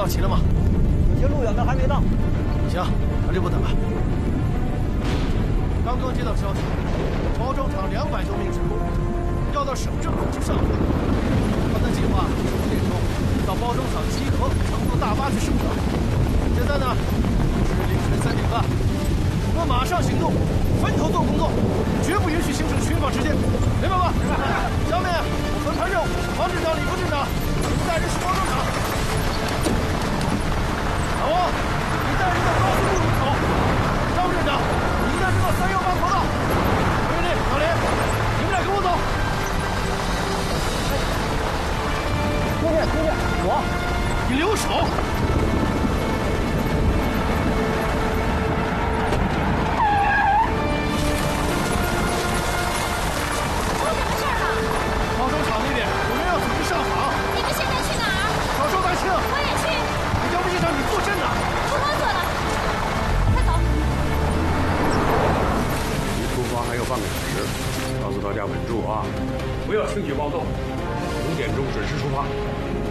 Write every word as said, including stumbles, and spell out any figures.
到齐了吗？ 有些路远的还没到。 行，那就不等了。刚刚接到消息，包装厂两百多名职工要到省政府去上访。他的计划是五点钟到包装厂集合，乘坐大巴去省城。现在呢是凌晨三点半，我们马上行动，分头做工作，绝不允许形成群访事件，明白吗？下面我分派任务，王镇长、李副镇长，你们带人去包装厂。老王，你带人到高速路路口。张镇长，你带人到三幺八国道。魏丽、小林，你们俩跟我走。 兄弟，兄弟，我， 你留手。包装厂那边有人要组织上访。 你们现在去哪儿？ 找周大庆。 我也去。 你要不让你坐镇呐？ 不工作了，快走。 离出发还有半个小时，告诉大家稳住啊，不要轻举妄动。五点钟准时出发。